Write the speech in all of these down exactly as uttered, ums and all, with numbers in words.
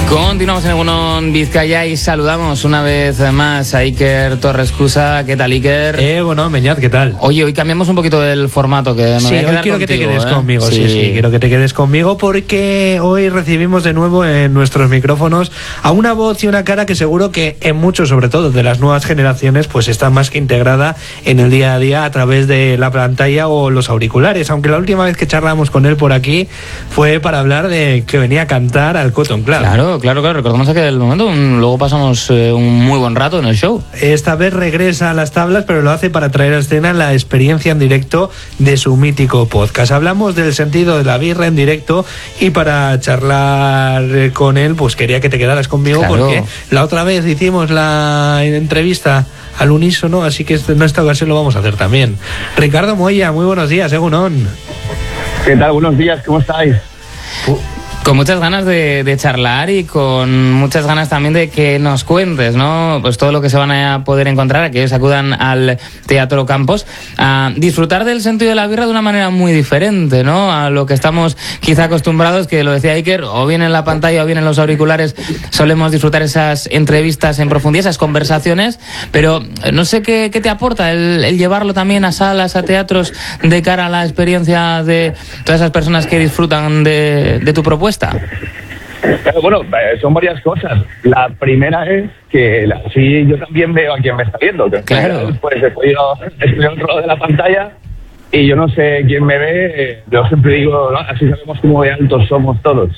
Continuamos en Egunon Vizcaya y saludamos una vez más a Iker Torrescusa. ¿Qué tal, Iker? Eh, bueno, Beñat, ¿qué tal? Oye, hoy cambiamos un poquito el formato, que me sí, voy a hoy quedar quiero contigo, que te quedes ¿eh? conmigo, sí. sí, sí, quiero que te quedes conmigo porque hoy recibimos de nuevo en nuestros micrófonos a una voz y una cara que seguro que en muchos, sobre todo de las nuevas generaciones, pues está más que integrada en el día a día a través de la pantalla o los auriculares, aunque la última vez que charlamos con él por aquí fue para hablar de que venía a cantar al Cotton Club. Claro, claro, claro, recordamos aquel momento, un, luego pasamos eh, un muy buen rato en el show. Esta vez regresa a las tablas, pero lo hace para traer a escena la experiencia en directo de su mítico podcast. Hablamos del sentido de la birra en directo y para charlar con él, pues quería que te quedaras conmigo, claro, porque la otra vez hicimos la entrevista al unísono, así que en esta ocasión lo vamos a hacer también. Ricardo Moya, muy buenos días, Egunon. ¿Qué tal? Buenos días, ¿cómo estáis? Uh. Con muchas ganas de, de charlar y con muchas ganas también de que nos cuentes, ¿no? Pues todo lo que se van a poder encontrar, a que ellos acudan al Teatro Campos, a disfrutar del sentido de la birra de una manera muy diferente, ¿no? A lo que estamos quizá acostumbrados, que lo decía Iker, o bien en la pantalla o bien en los auriculares solemos disfrutar esas entrevistas en profundidad, esas conversaciones, pero no sé qué, qué te aporta el, el llevarlo también a salas, a teatros, de cara a la experiencia de todas esas personas que disfrutan de, de tu propuesta. Pero bueno, son varias cosas. La primera es que así yo también veo a quien me está viendo. Que claro. Pues estoy, estoy al otro lado de la pantalla y yo no sé quién me ve. Yo siempre digo, ¿no? Así sabemos cómo de altos somos todos.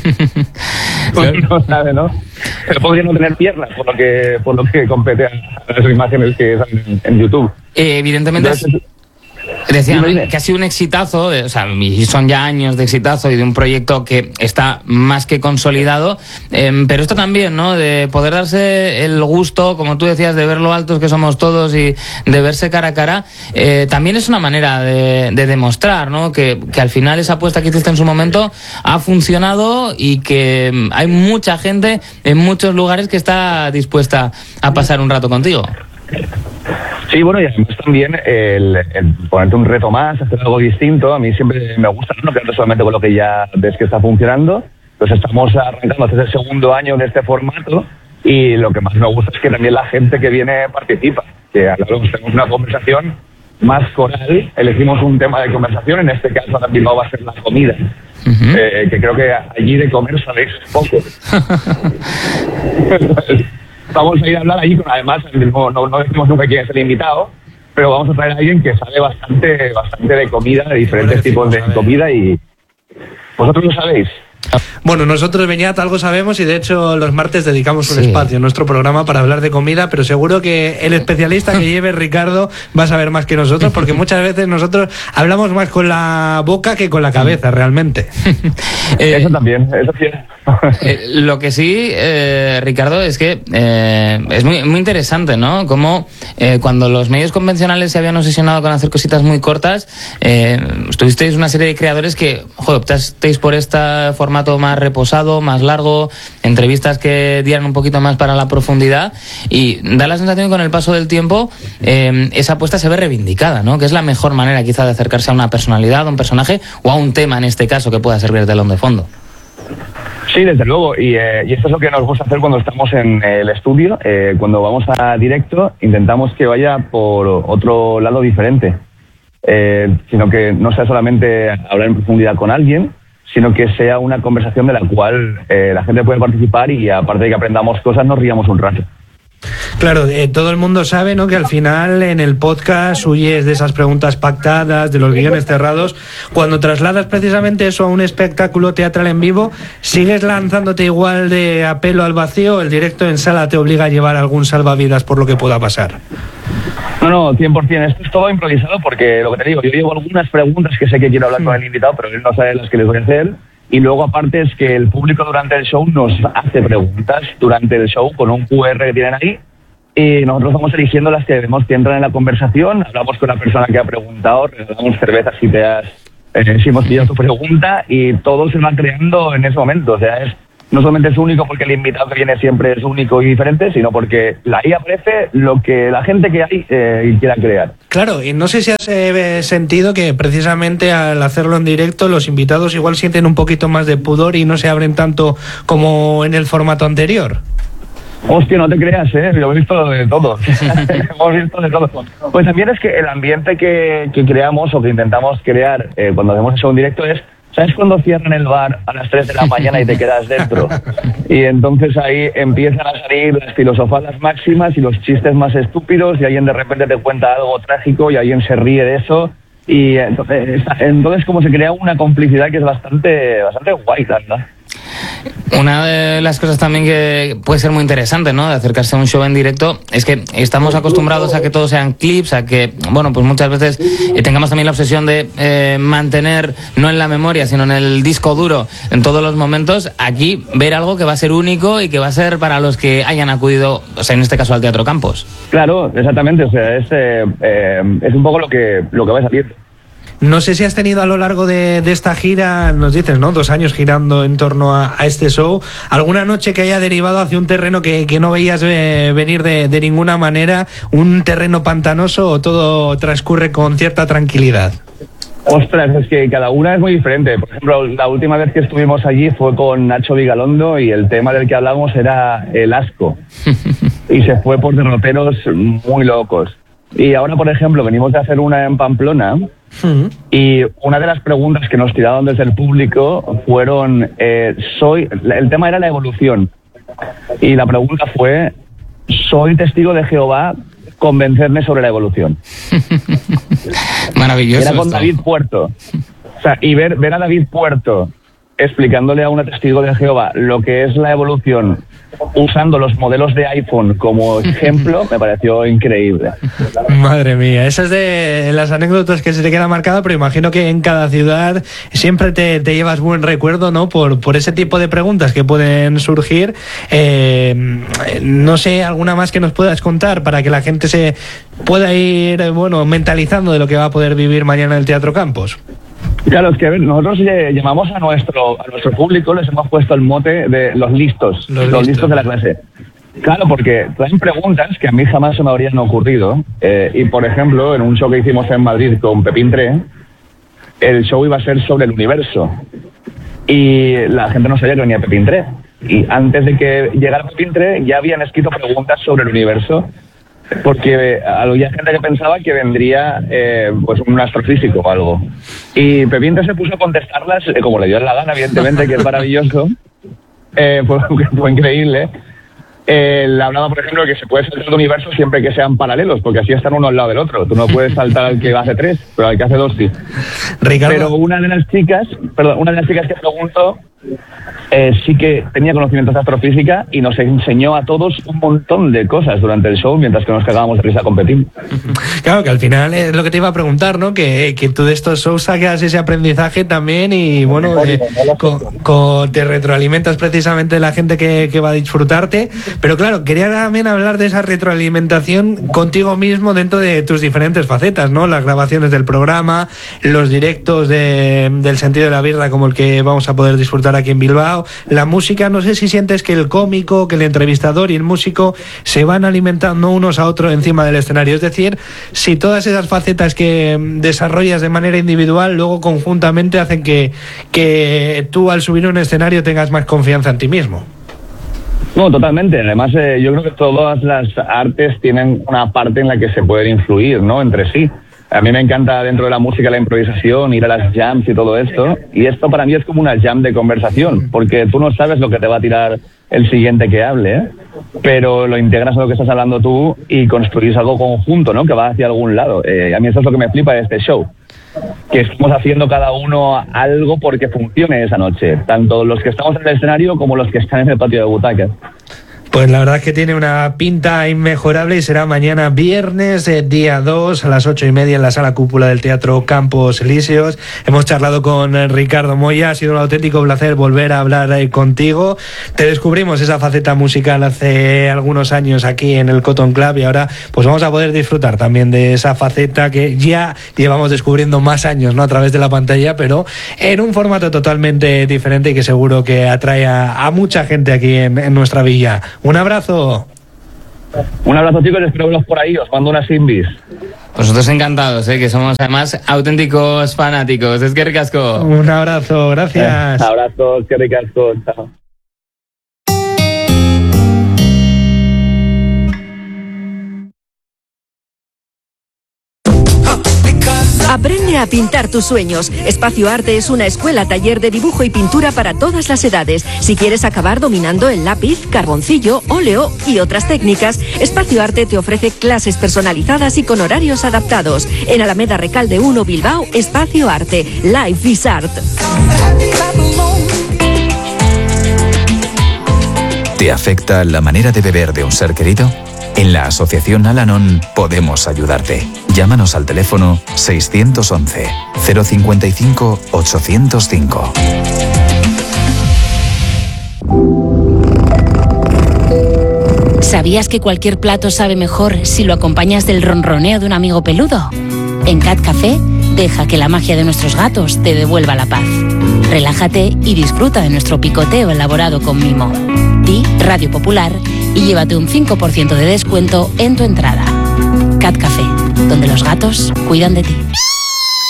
Pues no sabe, ¿no? Pero podría no tener piernas por lo que por lo que compete a las imágenes que salen en, en YouTube. Eh, evidentemente. Entonces, decían que ha sido un exitazo, o sea, y son ya años de exitazo y de un proyecto que está más que consolidado, eh, pero esto también, ¿no? De poder darse el gusto, como tú decías, de ver lo altos que somos todos y de verse cara a cara, eh, también es una manera de, de demostrar, ¿no? Que, que al final esa apuesta que hiciste en su momento ha funcionado y que hay mucha gente en muchos lugares que está dispuesta a pasar un rato contigo. Sí, bueno, y además también el, el ponerte un reto más, hacer algo distinto, a mí siempre me gusta, no quedarte solamente con lo que ya ves que está funcionando. Pues estamos arrancando hace el segundo año de este formato y lo que más me gusta es que también la gente que viene participa, que a lo largo tenemos una conversación más coral, elegimos un tema de conversación, en este caso también va a ser la comida. Uh-huh. eh, que creo que allí de comer sabéis poco. Vamos a ir a hablar allí con, además, no, no, no decimos nunca quién es el invitado, pero vamos a traer a alguien que sabe bastante, bastante de comida, de diferentes tipos de comida, y vosotros lo sabéis. Bueno, nosotros, Beñat, algo sabemos y de hecho los martes dedicamos un sí. espacio en nuestro programa para hablar de comida, pero seguro que el especialista que lleve Ricardo va a saber más que nosotros, porque muchas veces nosotros hablamos más con la boca que con la cabeza, realmente. eh, eso también, eso sí. eh, lo que sí, eh, Ricardo, es que eh, es muy, muy interesante, ¿no? Como eh, cuando los medios convencionales se habían obsesionado con hacer cositas muy cortas, eh, tuvisteis una serie de creadores que, joder, optasteis por esta formato más reposado, más largo, entrevistas que dieran un poquito más para la profundidad, y da la sensación que con el paso del tiempo eh, esa apuesta se ve reivindicada, ¿no? Que es la mejor manera quizá de acercarse a una personalidad, a un personaje o a un tema en este caso que pueda servir de telón de fondo. Sí, desde luego, y, eh, y esto es lo que nos gusta hacer cuando estamos en el estudio. Eh, cuando vamos a directo intentamos que vaya por otro lado diferente, eh, sino que no sea solamente hablar en profundidad con alguien, sino que sea una conversación de la cual eh, la gente puede participar y aparte de que aprendamos cosas, nos riamos un rato. Claro, eh, todo el mundo sabe, ¿no?, que al final en el podcast huyes de esas preguntas pactadas, de los guiones cerrados. Cuando trasladas precisamente eso a un espectáculo teatral en vivo, ¿sigues lanzándote igual de a pelo al vacío? ¿El directo en sala te obliga a llevar algún salvavidas por lo que pueda pasar? No, no, cien por ciento. Esto es todo improvisado porque, lo que te digo, yo llevo algunas preguntas que sé que quiero hablar con el invitado, pero él no sabe las que les voy a hacer. Y luego, aparte, es que el público durante el show nos hace preguntas durante el show con un cu erre que tienen ahí. Y nosotros vamos eligiendo las que vemos que entran en la conversación, hablamos con la persona que ha preguntado, regalamos cervezas si te has, eh, si hemos pillado tu pregunta, y todo se va creando en ese momento. O sea, es no solamente es único porque el invitado que viene siempre es único y diferente, sino porque ahí aparece lo que la gente que hay eh, quiera crear. Claro, y no sé si has eh, sentido que precisamente al hacerlo en directo los invitados igual sienten un poquito más de pudor y no se abren tanto como en el formato anterior. Hostia, no te creas, ¿eh? Lo he visto de todo. Hemos visto de todo. Pues también es que el ambiente que, que creamos o que intentamos crear eh, cuando hacemos eso en directo es, ¿sabes cuando cierran el bar a las tres de la mañana y te quedas dentro? Y entonces ahí empiezan a salir las filosofadas máximas y los chistes más estúpidos y alguien de repente te cuenta algo trágico y alguien se ríe de eso. Y entonces, entonces como se crea una complicidad que es bastante, bastante guay, ¿verdad? Una de las cosas también que puede ser muy interesante, ¿no?, de acercarse a un show en directo, es que estamos acostumbrados a que todos sean clips, a que, bueno, pues muchas veces eh, tengamos también la obsesión de eh, mantener, no en la memoria, sino en el disco duro, en todos los momentos. Aquí, ver algo que va a ser único y que va a ser para los que hayan acudido, o sea, en este caso al Teatro Campos. Claro, exactamente, o sea, es, eh, eh, es un poco lo que, lo que va a salir. No sé si has tenido a lo largo de, de esta gira, nos dices, ¿no?, dos años girando en torno a, a este show, alguna noche que haya derivado hacia un terreno que, que no veías eh, venir de, de ninguna manera, un terreno pantanoso, o todo transcurre con cierta tranquilidad. Ostras, es que cada una es muy diferente. Por ejemplo, la última vez que estuvimos allí fue con Nacho Vigalondo y el tema del que hablamos era el asco. Y se fue por derroteros muy locos. Y ahora, por ejemplo, venimos de hacer una en Pamplona y una de las preguntas que nos tiraron desde el público fueron, eh, soy, el tema era la evolución. Y la pregunta fue, soy testigo de Jehová, convencerme sobre la evolución. Maravilloso. Era con esto. David Puerto. O sea, y ver, ver a David Puerto explicándole a una testigo de Jehová lo que es la evolución usando los modelos de iPhone como ejemplo, me pareció increíble. Madre mía, esa es de las anécdotas que se te queda marcada, pero imagino que en cada ciudad siempre te, te llevas buen recuerdo, ¿no?, por, por ese tipo de preguntas que pueden surgir. Eh, no sé, alguna más que nos puedas contar para que la gente se pueda ir, bueno, mentalizando de lo que va a poder vivir mañana en el Teatro Campos. Claro, es que a ver, nosotros eh, llamamos a nuestro a nuestro público, les hemos puesto el mote de los listos, los, los listos. listos de la clase. Claro, porque traen preguntas que a mí jamás se me habrían ocurrido. Eh, y, por ejemplo, en un show que hicimos en Madrid con Pepín tres, el show iba a ser sobre el universo. Y la gente no sabía que venía Pepín tres. Y antes de que llegara Pepín tres, ya habían escrito preguntas sobre el universo, porque había gente que pensaba que vendría eh, pues un astrofísico o algo. Y Pepín tres se puso a contestarlas eh, como le dio la gana, evidentemente, que es maravilloso. Eh, fue, fue increíble. Eh, le hablaba, por ejemplo, que se puede saltar el universo siempre que sean paralelos, porque así están uno al lado del otro. Tú no puedes saltar al que hace tres, pero al que hace dos sí. Ricardo. Pero una de las chicas, perdón, una de las chicas que preguntó eh, sí que tenía conocimientos de astrofísica y nos enseñó a todos un montón de cosas durante el show, mientras que nos cagábamos de risa a competir. Claro, que al final es lo que te iba a preguntar, ¿no? Que, que tú de estos shows sacas ese aprendizaje también y, bueno, eh, con, con, te retroalimentas precisamente de la gente que, que va a disfrutarte. Pero claro, quería también hablar de esa retroalimentación contigo mismo dentro de tus diferentes facetas, ¿no? Las grabaciones del programa, los directos de, del Sentido de la Birra, como el que vamos a poder disfrutar aquí en Bilbao, la música. No sé si sientes que el cómico, que el entrevistador y el músico se van alimentando unos a otros encima del escenario. Es decir, si todas esas facetas que desarrollas de manera individual luego conjuntamente hacen que, que tú al subir un escenario tengas más confianza en ti mismo. No, totalmente. Además, eh, yo creo que todas las artes tienen una parte en la que se pueden influir, ¿no?, entre sí. A mí me encanta dentro de la música la improvisación, ir a las jams y todo esto. Y esto para mí es como una jam de conversación, porque tú no sabes lo que te va a tirar el siguiente que hable, ¿eh? Pero lo integras a lo que estás hablando tú y construís algo conjunto, ¿no?, que va hacia algún lado. Eh, a mí eso es lo que me flipa de este show, que estamos haciendo cada uno algo porque funcione esa noche, tanto los que estamos en el escenario como los que están en el patio de butacas. Pues la verdad es que tiene una pinta inmejorable y será mañana viernes, eh, día dos, a las ocho y media en la sala cúpula del Teatro Campos Elíseos. Hemos charlado con eh, Ricardo Moya, ha sido un auténtico placer volver a hablar eh, contigo. Te descubrimos esa faceta musical hace algunos años aquí en el Cotton Club y ahora pues vamos a poder disfrutar también de esa faceta que ya llevamos descubriendo más años, ¿no?, a través de la pantalla, pero en un formato totalmente diferente y que seguro que atrae a, a mucha gente aquí en, en nuestra villa. Un abrazo. Un abrazo, chicos, espero veros por ahí, os mando unas invis. Nosotros encantados, ¿eh? Que somos además auténticos fanáticos. Es que ricasco. Un abrazo, gracias. Eh, abrazo, que ricasco, chao. Aprende a pintar tus sueños. Espacio Arte es una escuela taller de dibujo y pintura para todas las edades. Si quieres acabar dominando el lápiz, carboncillo, óleo y otras técnicas, Espacio Arte te ofrece clases personalizadas y con horarios adaptados. En Alameda Recalde uno, Bilbao, Espacio Arte. Life is Art. ¿Te afecta la manera de beber de un ser querido? En la Asociación Al-Anon podemos ayudarte. Llámanos al teléfono seiscientos once, cero cincuenta y cinco, ochocientos cinco. ¿Sabías que cualquier plato sabe mejor si lo acompañas del ronroneo de un amigo peludo? En Cat Café, deja que la magia de nuestros gatos te devuelva la paz. Relájate y disfruta de nuestro picoteo elaborado con mimo. Di Radio Popular y llévate un cinco por ciento de descuento en tu entrada. Cat Café, donde los gatos cuidan de ti.